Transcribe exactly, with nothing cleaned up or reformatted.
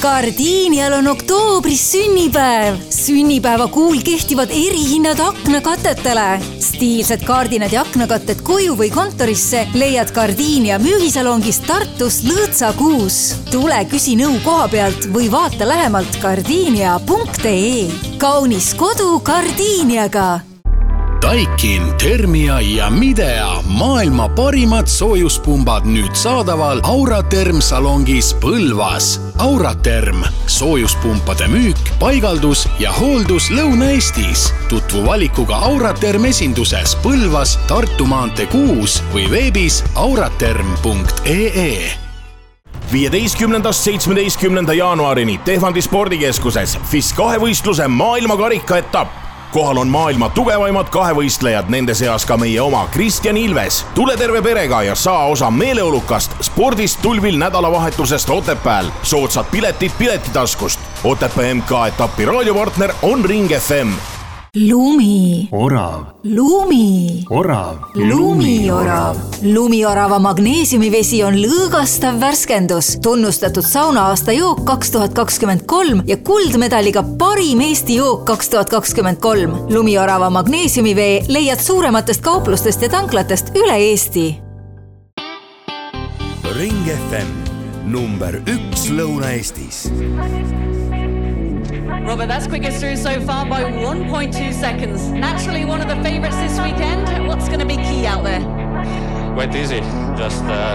Gardiinial on oktoobris sünnipäev. Sünnipäeva kuul kehtivad erihinnad aknakatetele. Stiilsed kaardinad ja aknakatted koju või kontorisse leiad Gardiinia müügisalongist Tartus Lõõtsa kuus. Tule küsi nõu koha pealt või vaata lähemalt gardiinia punkt ee. Kaunis kodu Gardiiniaga. Daikin, Thermia ja Midea maailma parimad soojuspumbad nüüd saadaval Auraterm salongis Põlvas. Auraterm, soojuspumpade müük, paigaldus ja hooldus Lõuna-Eestis. Tutvu valikuga Auraterm esinduses Põlvas, Tartu maantee kuus või veebis auraterm punkt ee. viieteistkümnendast seitsmeteistkümnenda jaanuarini Tehvandi spordikeskuses F I S kahevõistluse maailmakarika etapp. Kohal on maailma tugevaimad kahevõistlejad, nende seas ka meie oma Kristjan Ilves. Tule terve perega ja saa osa meeleolukast spordist tulvil nädalavahetusest Otepääl. Soodsad piletid Piletitaskust. Otepää M K etappi raadiopartner on Ring F M. Lumi. Orav. Lumi. Orav. Lumiorav. Lumiorava magneesiumivesi on lõõgastav värskendus. Tunnustatud saunaaasta jook kaks tuhat kakskümmend kolm ja kuldmedaliga parim Eesti jook kaks tuhat kakskümmend kolm. Lumiorava magneesiumivee leiad suurematest kauplustest ja tanklatest üle Eesti. Ring F M, number üks Lõuna-Eestis. Robert, that's quickest through so far by one point two seconds. Naturally one of the favourites this weekend. What's going to be key out there? Went easy. Just uh,